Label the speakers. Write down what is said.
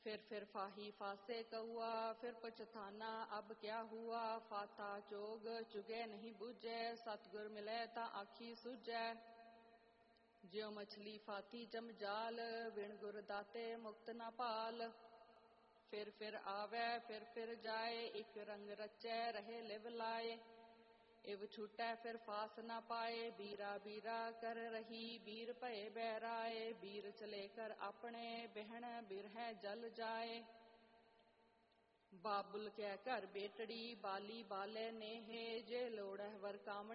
Speaker 1: फिर फाही फासे कौआ, फिर पछताना अब क्या हुआ। फाता चोग चुगे नहीं बुझे, सतगुर मिले ता आखी सुझे। ज्यो मछली फाती जम जाल, बिन गुर दाते मुक्त न पाल। फिर आवे फिर जाए, एक रंग रचे रहे लिव लाए। इव छूटे फिर फास न पाए, बीरा बीरा कर रही बीर भये बहराए। बीर चले कर अपने, बहन बिरह जल जाए। बाबुल के घर बेटड़ी, बाली बाले नेहे, जे लोड़ वर कामणी।